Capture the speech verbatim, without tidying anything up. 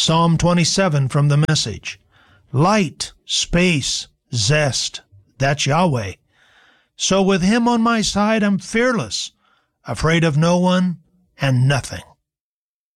Psalm twenty-seven from the Message. Light, space, zest. That's Yahweh. So with him on my side, I'm fearless, afraid of no one and nothing.